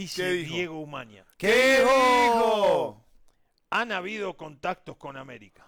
Dice Diego Umaña. ¿Qué dijo? Han habido contactos con América.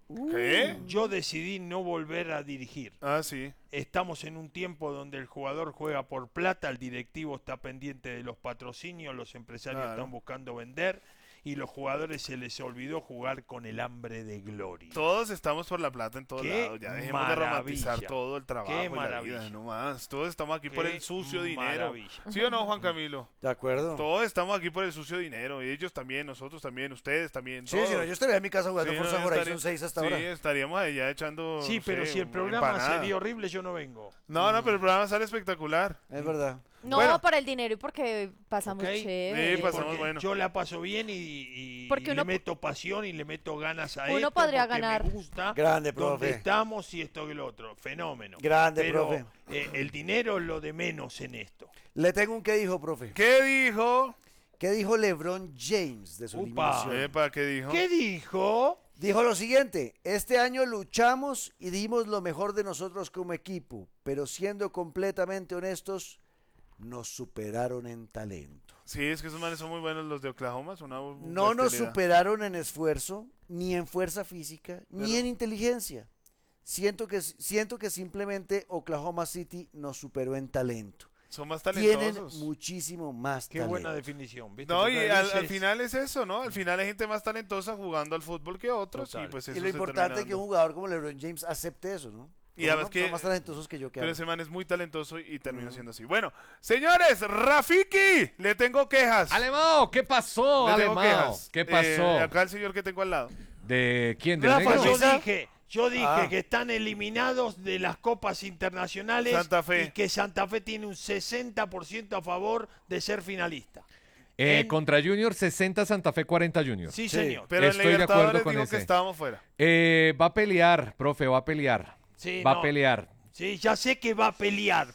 ¿Qué? Yo decidí no volver a dirigir. Ah, sí. Estamos en un tiempo donde el jugador juega por plata, el directivo está pendiente de los patrocinios, los empresarios están buscando vender y los jugadores se les olvidó jugar con el hambre de gloria. Todos estamos por la plata en todos lados. Ya dejemos de romantizar todo el trabajo y la vida, no más. Todos estamos aquí por el sucio dinero. ¿Sí o no, Juan Camilo? De acuerdo. Todos estamos aquí por el sucio dinero. Ellos también, nosotros también, ustedes también. Sí, yo estaría en mi casa jugando Forza Horizon 6 hasta ahora. Sí, estaríamos allá echando. Sí, pero si el programa sería horrible, yo no vengo. No, pero el programa sale espectacular. Es verdad. No, bueno, por el dinero y porque pasamos chévere. Sí, pasamos bueno. Yo la paso bien y le meto pasión y le meto ganas a uno podría ganar. Me gusta. Grande, profe. Donde estamos y esto que lo otro. Fenómeno. Grande, pero, profe. El dinero es lo de menos en esto. Le tengo un qué dijo, profe. ¿Qué dijo? ¿Qué dijo LeBron James de su eliminación? ¿Qué dijo? ¿Qué dijo? Dijo lo siguiente: este año luchamos y dimos lo mejor de nosotros como equipo, pero siendo completamente honestos, nos superaron en talento. Sí, es que esos manes son muy buenos los de Oklahoma. No nos superaron en esfuerzo, ni en fuerza física, ni en inteligencia. Siento que simplemente Oklahoma City nos superó en talento. Son más talentosos. Tienen muchísimo más talento. Qué buena definición. ¿Viste? No, y al final es eso, ¿no? Al final hay gente más talentosa jugando al fútbol que otros. Y, pues eso y lo importante es que un jugador como LeBron James acepte eso, ¿no? Y además son más talentosos que yo. Pero ese man es muy talentoso y terminó siendo así. Bueno, señores, Rafiki, le tengo quejas. Alemão, ¿qué pasó, Alemão? ¿Qué pasó? Acá el señor que tengo al lado. ¿De quién? ¿De Rafa, negro? yo dije que están eliminados de las copas internacionales Santa Fe. y que Santa Fe tiene un 60% a favor de ser finalista. Contra Junior, 60 Santa Fe, 40 Junior. Sí, señor. Pero estoy en de acuerdo Libertadores con dijo ese. que estábamos fuera. Va a pelear, profe, va a pelear. Sí, va a pelear. Sí, ya sé que va a pelear.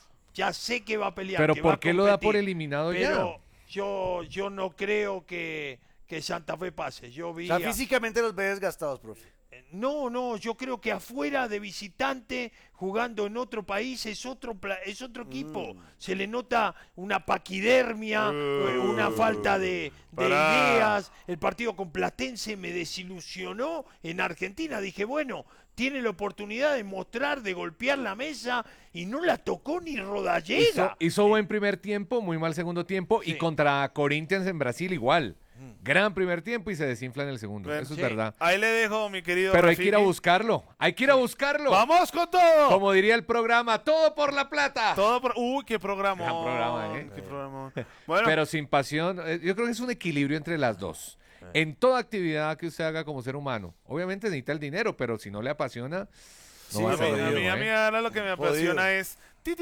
Pero ¿por qué lo da por eliminado ya? Yo no creo que Santa Fe pase. Yo vi físicamente los ve desgastados, profe. No, yo creo que afuera de visitante, jugando en otro país, es otro equipo. Se le nota una paquidermia, una falta de ideas. El partido con Platense me desilusionó en Argentina. Dije, bueno, tiene la oportunidad de mostrar, de golpear la mesa y no la tocó ni Rodallega. Hizo buen primer tiempo, muy mal segundo tiempo y contra Corinthians en Brasil igual. Gran primer tiempo y se desinfla en el segundo. Bueno, eso es verdad. Ahí le dejo, mi querido Pero Rafiki. hay que ir a buscarlo. Hay que ir a buscarlo. ¡Vamos con todo! Como diría el programa, todo por la plata. Uy, qué programa. Gran programa, Qué programa. Bueno. Pero sin pasión. Yo creo que es un equilibrio entre las dos. En toda actividad que usted haga como ser humano. Obviamente necesita el dinero, pero si no le apasiona... No va a ser a mí ahora lo que me apasiona es... ¿Qué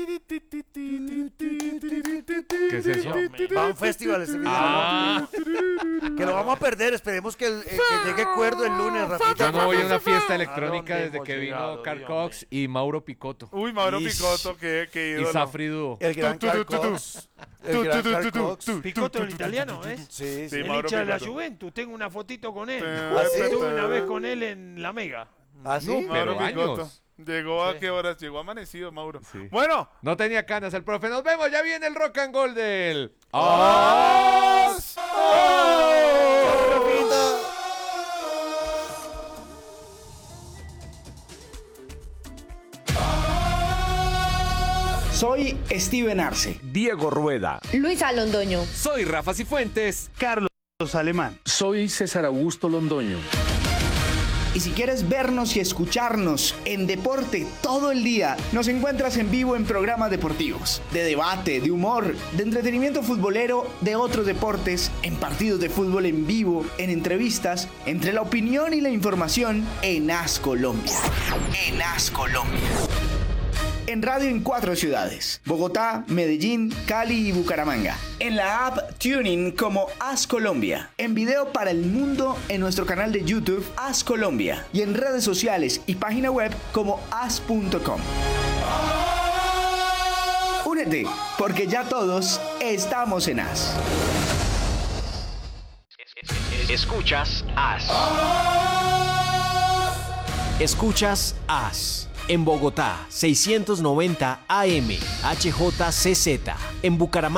es eso? Va a un festival este video. Que lo vamos a perder. Esperemos que llegue Cuerdo el lunes, Rafa. Yo no voy a una fiesta electrónica desde que vino Carl Cox y Mauro Picotto. Uy, Mauro Picotto, que ídolo. Y Safri Duo. El gran Carl Cox. Picotto el italiano, ¿eh? Sí. El hincha de la Juventus. Tengo una fotito con él. Estuve una vez con él en La Mega. ¿Ah, sí? No, pero Mauro Picotto. años. ¿Llegó a qué horas? Llegó amanecido, Mauro. Sí. Bueno. No tenía canas el profe. Nos vemos. Ya viene el rock and roll del... Soy Steven Arce, Diego Rueda, Luisa Londoño, Soy Rafa Cifuentes, Carlos Alemán. soy César Augusto Londoño. Y si quieres vernos y escucharnos en deporte todo el día, nos encuentras en vivo en programas deportivos, de debate, de humor, de entretenimiento futbolero, de otros deportes, en partidos de fútbol en vivo, en entrevistas, entre la opinión y la información en AS Colombia. En AS Colombia. En radio en 4 ciudades: Bogotá, Medellín, Cali y Bucaramanga. En la app Tuning como AS Colombia. En video para el mundo en nuestro canal de YouTube AS Colombia. Y en redes sociales y página web como as.com. Únete, porque ya todos estamos en AS. Escuchas AS. Escuchas AS. En Bogotá, 690 AM, HJCZ. En Bucaramanga.